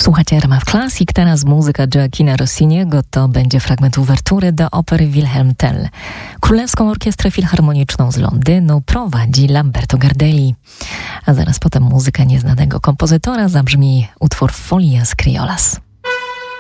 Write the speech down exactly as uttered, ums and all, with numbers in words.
Słuchacie R M F Classic, teraz muzyka Gioachina Rossiniego, to będzie fragment uwertury do opery Wilhelm Tell. Królewską Orkiestrę Filharmoniczną z Londynu prowadzi Lamberto Gardelli. A zaraz potem muzyka nieznanego kompozytora, zabrzmi utwór Folias Criolas.